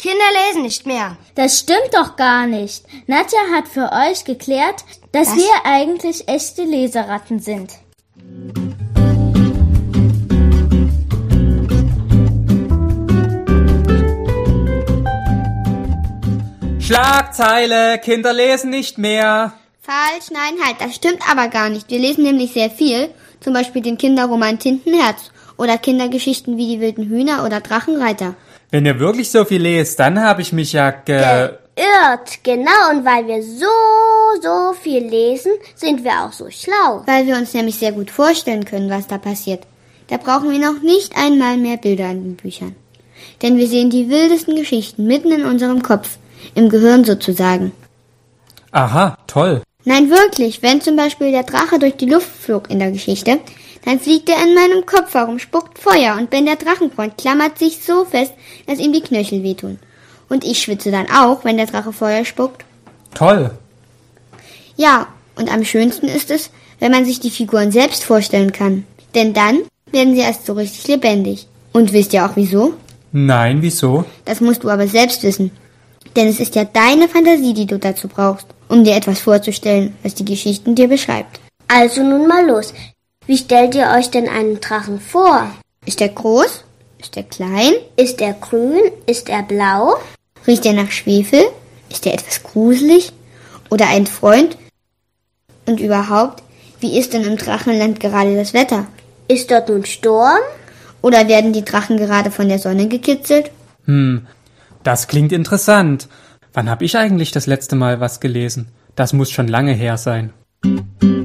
Kinder lesen nicht mehr. Das stimmt doch gar nicht. Nadja hat für euch geklärt, dass wir eigentlich echte Leseratten sind. Schlagzeile, Kinder lesen nicht mehr. Falsch, nein, halt, das stimmt aber gar nicht. Wir lesen nämlich sehr viel, zum Beispiel den Kinderroman Tintenherz oder Kindergeschichten wie die wilden Hühner oder Drachenreiter. Wenn ihr wirklich so viel lest, dann habe ich mich ja Irrt, genau, und weil wir so viel lesen, sind wir auch so schlau. Weil wir uns nämlich sehr gut vorstellen können, was da passiert. Da brauchen wir noch nicht einmal mehr Bilder in den Büchern. Denn wir sehen die wildesten Geschichten mitten in unserem Kopf, im Gehirn sozusagen. Aha, toll. Nein, wirklich, wenn zum Beispiel der Drache durch die Luft flog in der Geschichte, dann fliegt er in meinem Kopf herum, spuckt Feuer und Ben der Drachenfreund klammert sich so fest, dass ihm die Knöchel wehtun. Und ich schwitze dann auch, wenn der Drache Feuer spuckt. Toll. Ja, und am schönsten ist es, wenn man sich die Figuren selbst vorstellen kann. Denn dann werden sie erst so richtig lebendig. Und wisst ihr auch wieso? Nein, wieso? Das musst du aber selbst wissen. Denn es ist ja deine Fantasie, die du dazu brauchst, um dir etwas vorzustellen, was die Geschichten dir beschreibt. Also nun mal los. Wie stellt ihr euch denn einen Drachen vor? Ist er groß? Ist er klein? Ist er grün? Ist er blau? Riecht er nach Schwefel? Ist er etwas gruselig? Oder ein Freund? Und überhaupt, wie ist denn im Drachenland gerade das Wetter? Ist dort nun Sturm? Oder werden die Drachen gerade von der Sonne gekitzelt? Das klingt interessant. Wann habe ich eigentlich das letzte Mal was gelesen? Das muss schon lange her sein.